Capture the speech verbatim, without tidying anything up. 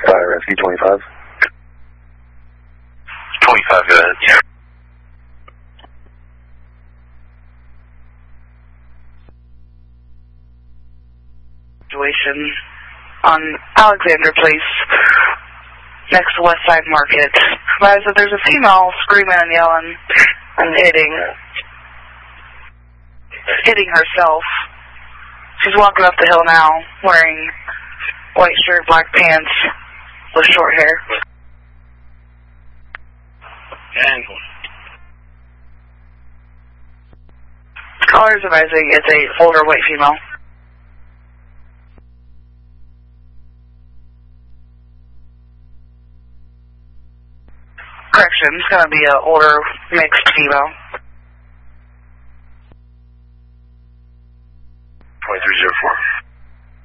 Fire Rescue twenty-five. twenty-five, go ahead. Yeah. Situation on Alexander Place, next to West Side Market. Advise that there's a female screaming and yelling and hitting, hitting herself. She's walking up the hill now, wearing white shirt, black pants, with short hair. Callers advising it's a older white female. Correction, it's going to be an older mixed female.